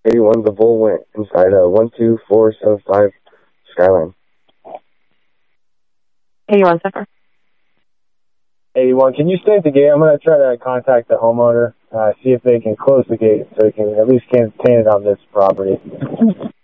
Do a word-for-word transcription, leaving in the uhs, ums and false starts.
eighty-one, the bull went inside uh, one two four seven five Skyline. eighty-one, Zephyr. eighty-one, can you stay at the gate? I'm going to try to contact the homeowner, uh, see if they can close the gate so they can at least contain it on this property.